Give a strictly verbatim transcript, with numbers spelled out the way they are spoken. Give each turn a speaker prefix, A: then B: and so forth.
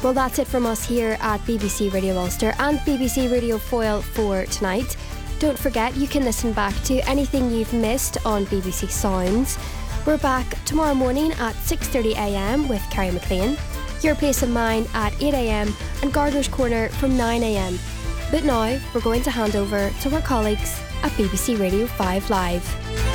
A: Well, that's it from us here at B B C Radio Ulster and B B C Radio Foyle for tonight. Don't forget, you can listen back to anything you've missed on B B C Sounds. We're back tomorrow morning at six thirty a m with Kerry McLean, Your Peace of Mind at eight a m and Gardener's Corner from nine a m. But now we're going to hand over to our colleagues at B B C Radio five Live.